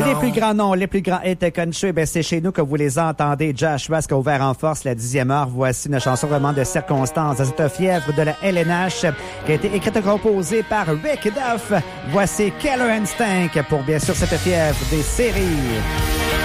Les plus grands noms, les plus grands hits country, ben c'est chez nous que vous les entendez. Josh Rusk a ouvert en force la 10e heure. Voici une chanson vraiment de circonstance. Cette fièvre de la LNH qui a été écrite et composée par Rick Duff. Voici Keller and Stank pour bien sûr cette fièvre des séries.